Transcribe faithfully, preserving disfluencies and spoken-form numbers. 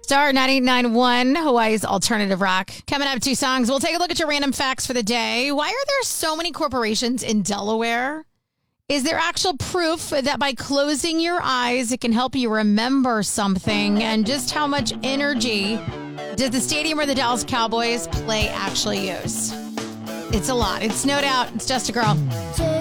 Star ninety-nine point one, Hawaii's alternative rock. Coming up, two songs. We'll take a look at your random facts for the day. Why are there so many corporations in Delaware? Is there actual proof that by closing your eyes, it can help you remember something? And just how much energy does the stadium where the Dallas Cowboys play actually use? It's a lot. It's No Doubt. It's Just a Girl.